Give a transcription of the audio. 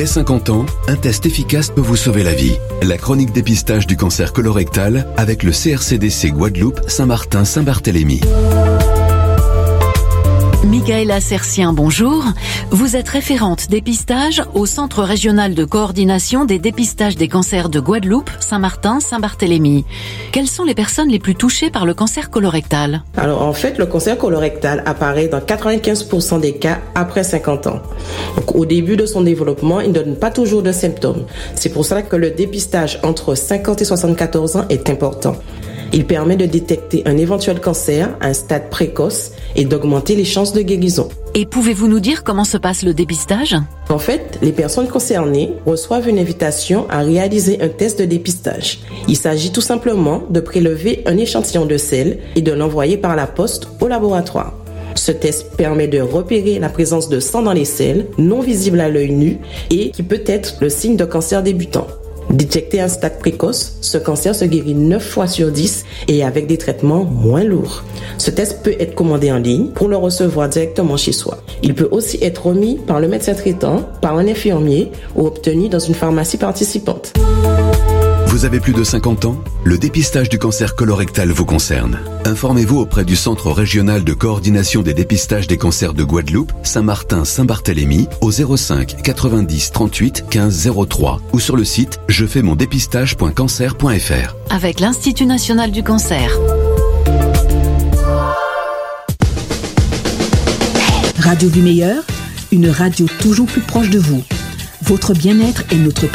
Dès 50 ans, un test efficace peut vous sauver la vie. La chronique dépistage du cancer colorectal avec le CRCDC Guadeloupe, Saint-Martin, Saint-Barthélemy. Michaela Sercien, bonjour. Vous êtes référente dépistage au Centre régional de coordination des dépistages des cancers de Guadeloupe, Saint-Martin, Saint-Barthélemy. Quelles sont les personnes les plus touchées par le cancer colorectal? Alors en fait, le cancer colorectal apparaît dans 95% des cas après 50 ans. Donc, au début de son développement, il ne donne pas toujours de symptômes. C'est pour cela que le dépistage entre 50 et 74 ans est important. Il permet de détecter un éventuel cancer à un stade précoce et d'augmenter les chances de guérison. Et pouvez-vous nous dire comment se passe le dépistage? En fait, les personnes concernées reçoivent une invitation à réaliser un test de dépistage. Il s'agit tout simplement de prélever un échantillon de sel et de l'envoyer par la poste au laboratoire. Ce test permet de repérer la présence de sang dans les selles, non visible à l'œil nu et qui peut être le signe de cancer débutant. Détecté à un stade précoce, ce cancer se guérit 9 fois sur 10 et avec des traitements moins lourds. Ce test peut être commandé en ligne pour le recevoir directement chez soi. Il peut aussi être remis par le médecin traitant, par un infirmier ou obtenu dans une pharmacie participante. Vous avez plus de 50 ans? Le dépistage du cancer colorectal vous concerne. Informez-vous auprès du Centre régional de coordination des dépistages des cancers de Guadeloupe, Saint-Martin, Saint-Barthélemy au 05 90 38 15 03 ou sur le site jefaimondepistage.cancer.fr. Avec l'Institut national du cancer. Radio du meilleur, une radio toujours plus proche de vous. Votre bien-être est notre